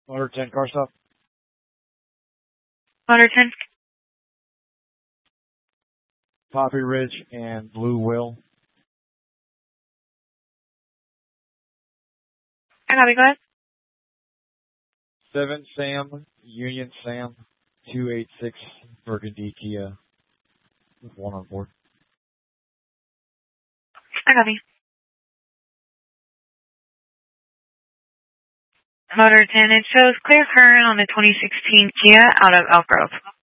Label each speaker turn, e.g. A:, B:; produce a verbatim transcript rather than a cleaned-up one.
A: Motor ten, car stop.
B: Motor ten.
A: Poppy Ridge and Blue Whale.
B: I copy, go ahead.
A: seven Sam, Union Sam, two eight six Burgundy Kia with one on board.
B: I copy. Motor ten, it shows clear current on the twenty sixteen Kia out of Elk Grove.